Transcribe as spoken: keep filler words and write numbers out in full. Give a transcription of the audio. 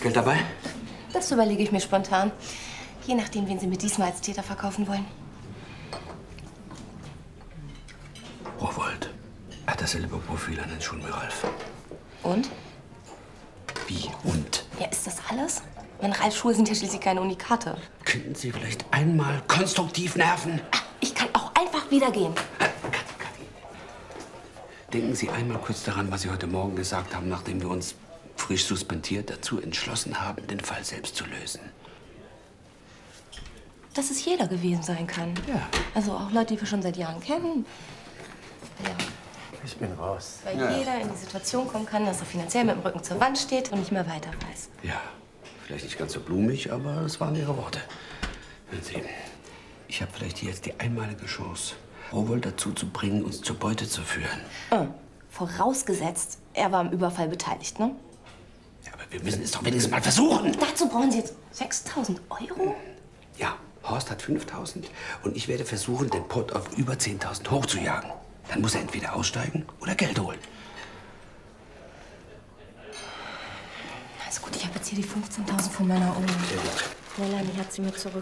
Geld dabei? Das überlege ich mir spontan. Je nachdem, wen Sie mir diesmal als Täter verkaufen wollen. Rowohlt hat dasselbe Profil an den Schulen wie Ralf. Und? Wie und? Ja, ist das alles? Meine Ralf-Schuhe sind ja schließlich keine Unikate. Könnten Sie vielleicht einmal konstruktiv nerven? Ah, ich kann auch einfach wieder gehen. Denken Sie einmal kurz daran, was Sie heute Morgen gesagt haben, nachdem wir uns frisch suspendiert dazu entschlossen haben, den Fall selbst zu lösen. Dass es jeder gewesen sein kann. Ja. Also auch Leute, die wir schon seit Jahren kennen. Ja. Ich bin raus. Weil Ja. jeder in die Situation kommen kann, dass er finanziell mit dem Rücken zur Wand steht und nicht mehr weiter weiß. Ja, vielleicht nicht ganz so blumig, aber das waren Ihre Worte. Hören Sie, ich habe vielleicht hier jetzt die einmalige Chance, Rowohlt dazu zu bringen, uns zur Beute zu führen. Oh. Vorausgesetzt, er war am Überfall beteiligt, ne? Ja, aber wir müssen es doch wenigstens mal versuchen. Dazu brauchen Sie jetzt sechstausend Euro? Ja, Horst hat fünftausend und ich werde versuchen, den Pott auf über zehntausend hochzujagen. Dann muss er entweder aussteigen oder Geld holen. Also gut, ich habe jetzt hier die fünfzehntausend von meiner Oma. Sehr gut. Melanie hat sie mir zurück.